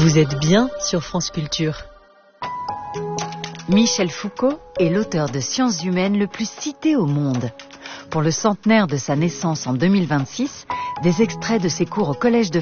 Vous êtes bien sur France Culture. Michel Foucault est l'auteur de sciences humaines le plus cité au monde. Pour le centenaire de sa naissance en 2026, des extraits de ses cours au Collège de